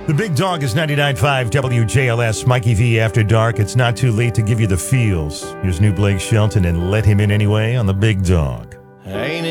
The Big Dog is 99.5 WJLS, Mikey V After Dark. It's not too late to give you the feels. Here's new Blake Shelton and Let Him In Anyway on The Big Dog. Ain't